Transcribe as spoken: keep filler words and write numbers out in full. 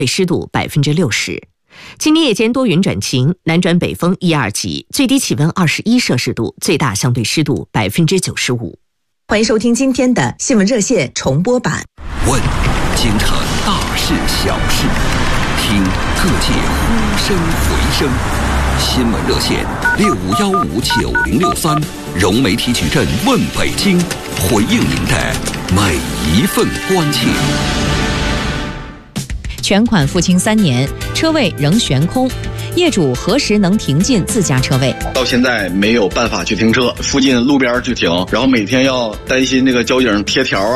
湿度百分之六十。今天夜间多云转晴，南转北风一二级，最低气温二十一摄氏度，最大相对湿度百分之九十五。欢迎收听今天的新闻热线重播版。 问京城大事小事，听各界呼声回声。新闻热线六五幺五九零六三，融媒体矩阵问北京，回应您的每一份关切。 全款付清三年，车位仍悬空，业主何时能停进自家车位？ 到现在没有办法去停车，附近路边去停，然后每天要担心这个交警贴条